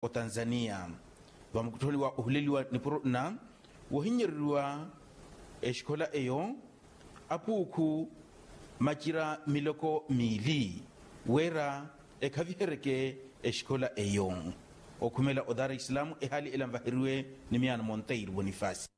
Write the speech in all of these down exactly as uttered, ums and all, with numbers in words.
o Tanzania vamukutoliwa uhuleliwa nipuro na wahinyeriwa eshikola eyo apuku majira miloko mili wera ekavihereke eshikola eyo okumela o Dar es Salaam ehali elamvahiriwe ni miano Monteiro Bonifasi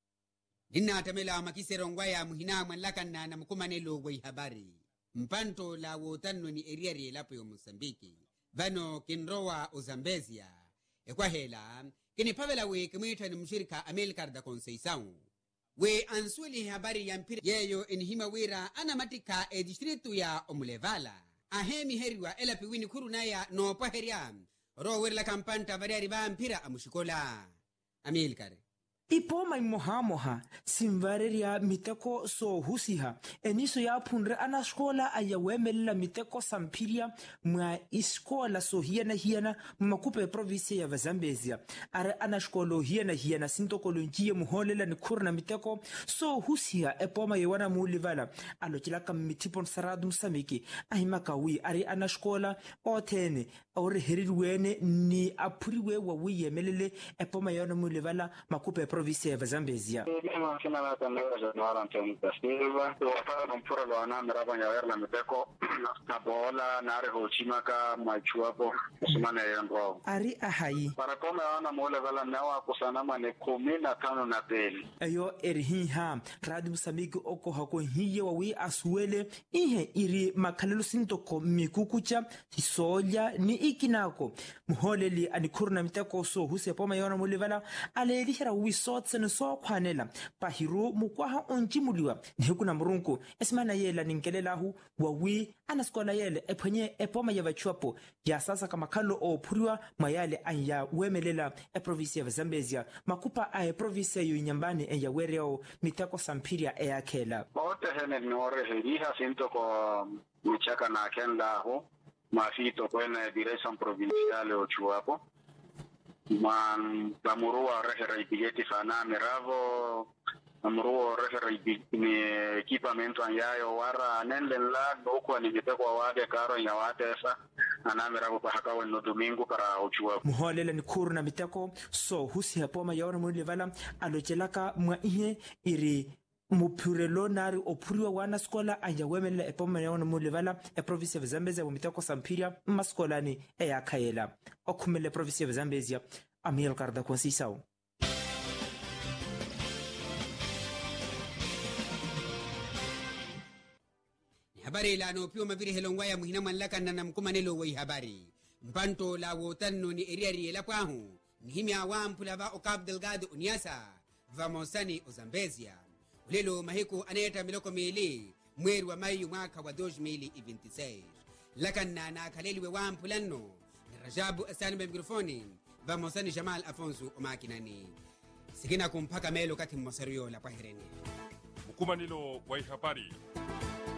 Inna tamela makisero ya muhina mwanlakanna na mkumanelo wa habari mpanto la wotanno ni eriari lapo yo Mosambiki vano kinrowa o Zambezia ekwa hela kini pavela we kimwita ni mshirika Amilcar da Conceição we answeli habari ya mpira yeyo inhima wira anamatika e distritu ya Omulevala ahemi heriwa ela piwini kurunaya no paheria ro wirla kampanta variari ba mpira amushikola Amilcar ipo mai moha moha simvareria miteko so husiha eniso ya punre ana skola ayawemela miteko sampiria mwa iskola so hiena hiena makupe province ya Zambezia are ana skolo hiena hiena sintokolo njie muholela ni kurna miteko so husiha epo mai wana mulivala alochilaka mitipon saradu samiki ahimaka wi are ana skola otene ore herirwene ni apuriwe wa wiye melele epo mai wana mulivala makupe province ya Zambezia. Mimi sina na tangazo na wala mtemka Silva wafaa mpura lo anamra hapa nyawerla miteko na bola na reho chimaka machuapo usimane yandro ari ahai para kome wana mole vala nawa kusanama ne kumi na tano na peli ayo erhi ha radi musamiki oko hako hiye wawi aswele ihe iri makalelo sintoko mikukucha hisoja ni ikinako muholeli anikurna miteko so huse poma yona mole vala alelihira wisot sene so kwanela pahiro mukwaha onjimuliwa nhekuna murunku esimana yela ninkelela wawi anaskola yele ephenye epoma yavachuapo ya sasa kama kalo o puriwa mayale anya wemelela e province ya Zambezia makupa a province yo nyambani e ya wereo mitako sampiria e yakela bote hene nore heriha sinto ko michaka na kenda ho mafito kwena direction provinciale o chuapo man tamurua rehera ibigeti fana miravo amruo rehera ibigni equipamento anyayo wara nendenla doko ni mitekwa wage karo nyawatesa anamiravo pahakawa no domingo para ochua muholela ni kuruna miteko so husi hapoma yaona mulivala alochelaka mwa ihe iri mupurelo nari opuriwa wana skola anja wemela epoma yaona mulivala e province ya Zambezia miteko sampiria maskolani e yakayela okumele province ya Zambezia Amilcar da Conceição. Habari la no pio maviri helongwaya muhina manlaka na mkumanelo wa habari mpanto la wotanno ni eriari la kwahu nihimi awampula va okab delgado uniasa vamosani o Zambezia ulelo mahiko aneta miloko mili mweri wa mayu mwaka wa elfu mbili na ishirini na sita lakana na kaleli we wampulano Rajabu asani be mikrofoni vamosani Jamal Afonso omakinani sikina kumpaka melo kati mwasario la kwahereni mkumanilo wa habari